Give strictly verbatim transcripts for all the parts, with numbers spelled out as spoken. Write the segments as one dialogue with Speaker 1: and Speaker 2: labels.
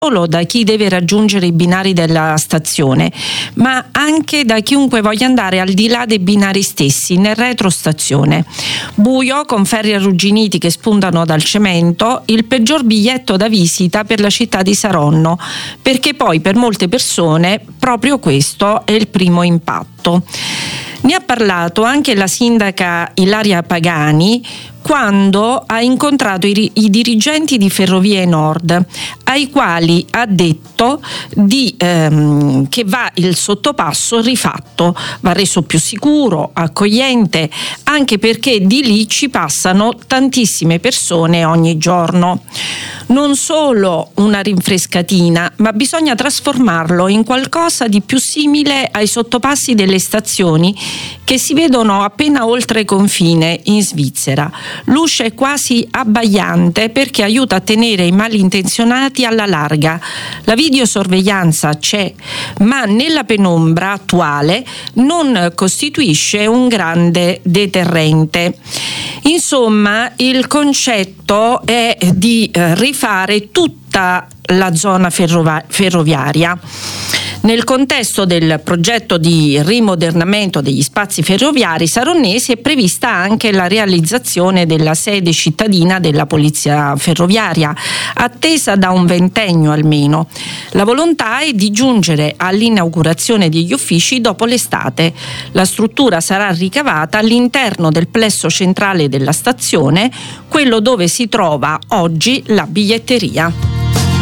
Speaker 1: solo da chi deve raggiungere i binari della stazione, ma anche da chiunque voglia andare al di là dei binari stessi, nel retrostazione. Buio, con ferri arrugginiti che spuntano dal cemento, il peggior biglietto da visita per la città di Saronno, perché poi per molte persone proprio questo è il primo impatto. Ne ha parlato anche la sindaca Ilaria Pagani quando ha incontrato i, i dirigenti di Ferrovie Nord, ai quali ha detto di, ehm, che va il sottopasso rifatto, va reso più sicuro, accogliente, anche perché di lì ci passano tantissime persone ogni giorno. Non solo una rinfrescatina, ma bisogna trasformarlo in qualcosa di più simile ai sottopassi delle stazioni che si vedono appena oltre confine in Svizzera. Luce è quasi abbagliante perché aiuta a tenere i malintenzionati alla larga. La videosorveglianza c'è, ma nella penombra attuale non costituisce un grande deterrente. Insomma, il concetto è di eh, rifare tutta la zona ferrova- ferroviaria. Nel contesto del progetto di rimodernamento degli spazi ferroviari saronnesi è prevista anche la realizzazione della sede cittadina della Polizia Ferroviaria, attesa da un ventennio almeno. La volontà è di giungere all'inaugurazione degli uffici dopo l'estate. La struttura sarà ricavata all'interno del plesso centrale della stazione, quello dove si trova oggi la biglietteria.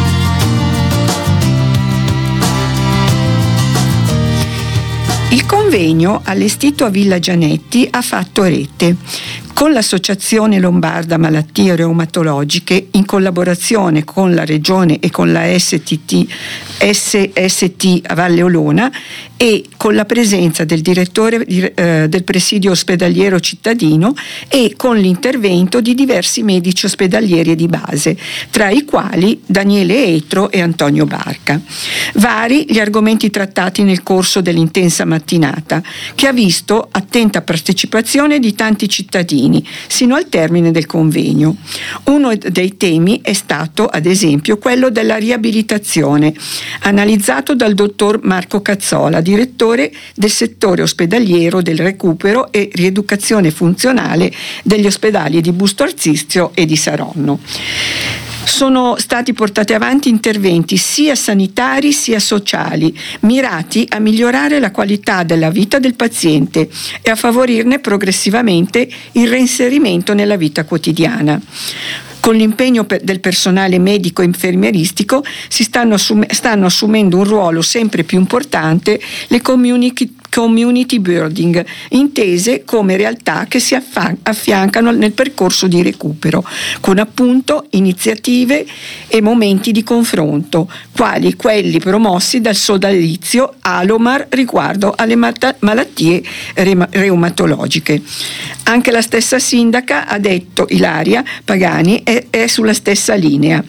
Speaker 2: Il convegno allestito a Villa Gianetti ha fatto rete. Con l'Associazione Lombarda Malattie Reumatologiche, in collaborazione con la Regione e con la S T T, S S T a Valle Olona e con la presenza del direttore eh, del presidio ospedaliero cittadino e con l'intervento di diversi medici ospedalieri di base, tra i quali Daniele Etro e Antonio Barca. Vari gli argomenti trattati nel corso dell'intensa mattinata, che ha visto attenta partecipazione di tanti cittadini sino al termine del convegno. Uno dei temi è stato, ad esempio, quello della riabilitazione, analizzato dal dottor Marco Cazzola, direttore del settore ospedaliero del recupero e rieducazione funzionale degli ospedali di Busto Arsizio e di Saronno. Sono stati portati avanti interventi sia sanitari sia sociali, mirati a migliorare la qualità della vita del paziente e a favorirne progressivamente il reinserimento nella vita quotidiana. Con l'impegno del personale medico e infermieristico si stanno, assum- stanno assumendo un ruolo sempre più importante le community community building, intese come realtà che si affa- affiancano nel percorso di recupero, con appunto iniziative e momenti di confronto, quali quelli promossi dal sodalizio Alomar riguardo alle mat- malattie re- reumatologiche. Anche la stessa sindaca ha detto, Ilaria Pagani, è, è sulla stessa linea.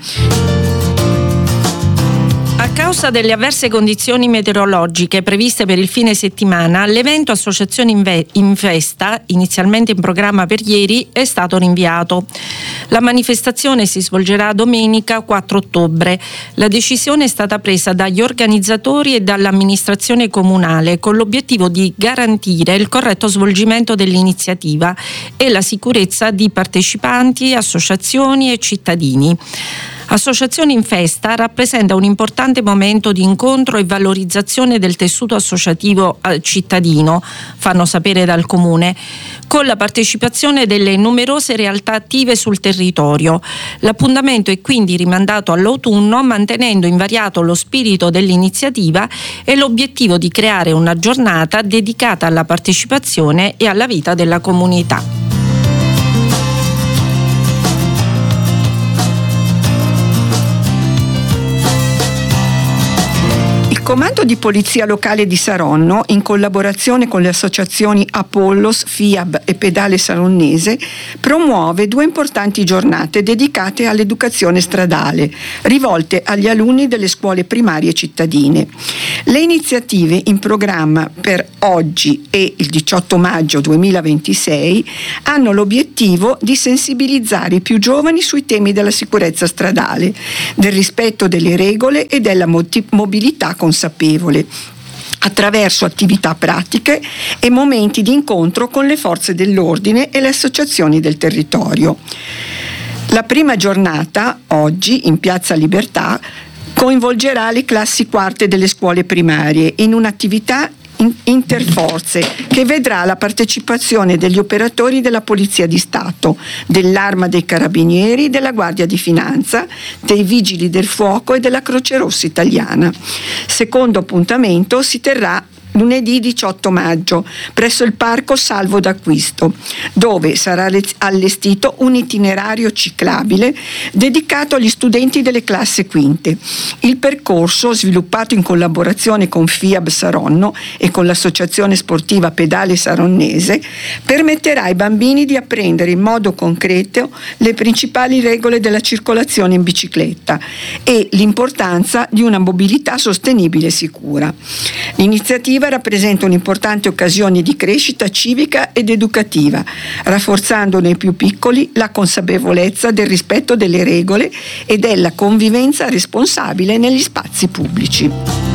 Speaker 1: A causa delle avverse condizioni meteorologiche previste per il fine settimana, l'evento Associazione Inve- in Festa, inizialmente in programma per ieri, è stato rinviato. La manifestazione si svolgerà domenica quattro ottobre. La decisione è stata presa dagli organizzatori e dall'amministrazione comunale con l'obiettivo di garantire il corretto svolgimento dell'iniziativa e la sicurezza di partecipanti, associazioni e cittadini. Associazione in Festa rappresenta un importante momento di incontro e valorizzazione del tessuto associativo cittadino, fanno sapere dal Comune, con la partecipazione delle numerose realtà attive sul territorio. L'appuntamento è quindi rimandato all'autunno, mantenendo invariato lo spirito dell'iniziativa e l'obiettivo di creare una giornata dedicata alla partecipazione e alla vita della comunità.
Speaker 2: Il Il comando di polizia locale di Saronno, in collaborazione con le associazioni Apollos, FIAB e Pedale Saronnese, promuove due importanti giornate dedicate all'educazione stradale, rivolte agli alunni delle scuole primarie cittadine. Le iniziative in programma per oggi e il diciotto maggio duemilaventisei hanno l'obiettivo di sensibilizzare i più giovani sui temi della sicurezza stradale, del rispetto delle regole e della mobilità consapevole, attraverso attività pratiche e momenti di incontro con le forze dell'ordine e le associazioni del territorio. La prima giornata, oggi, in Piazza Libertà, coinvolgerà le classi quarte delle scuole primarie in un'attività interforze che vedrà la partecipazione degli operatori della Polizia di Stato, dell'Arma dei Carabinieri, della Guardia di Finanza, dei Vigili del Fuoco e della Croce Rossa Italiana. Secondo appuntamento si terrà lunedì diciotto maggio presso il Parco Salvo d'Acquisto, dove sarà allestito un itinerario ciclabile dedicato agli studenti delle classi quinte. Il percorso, sviluppato in collaborazione con FIAB Saronno e con l'associazione sportiva Pedale Saronnese, permetterà ai bambini di apprendere in modo concreto le principali regole della circolazione in bicicletta e l'importanza di una mobilità sostenibile e sicura. L'iniziativa rappresenta un'importante occasione di crescita civica ed educativa, rafforzando nei più piccoli la consapevolezza del rispetto delle regole e della convivenza responsabile negli spazi pubblici.